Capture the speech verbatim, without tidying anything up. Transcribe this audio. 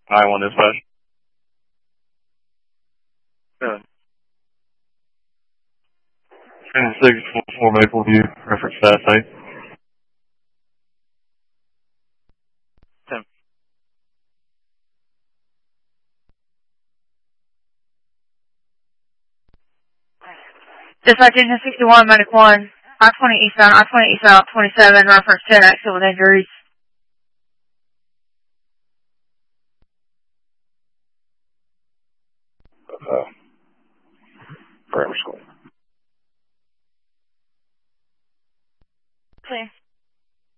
I one dispatch. Yeah. ten six four Maple View, reference fast eight. ten. Dispatch engine sixty-one, medic one, I twenty eastbound, I twenty eastbound, twenty-seven, reference ten, accident with injuries. Uh, Forever School.